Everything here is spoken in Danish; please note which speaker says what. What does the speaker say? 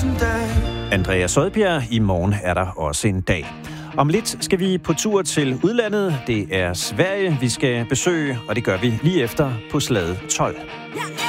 Speaker 1: tusind dage.
Speaker 2: Andrea Sodbjerg, i morgen er der også en dag. Om lidt skal vi på tur til udlandet. Det er Sverige, vi skal besøge, og det gør vi lige efter på slaget 12.